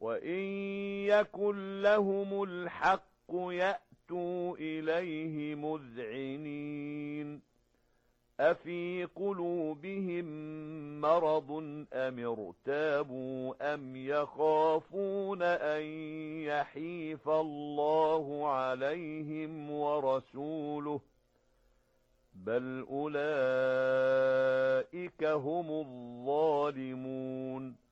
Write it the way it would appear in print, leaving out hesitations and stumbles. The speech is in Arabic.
وإن يكن لهم الحق يأتوا إليه مذعنين أفي قلوبهم مرض أم ارتابوا أم يخافون أن يحيف الله عليهم ورسوله بل أولئك هم الظالمون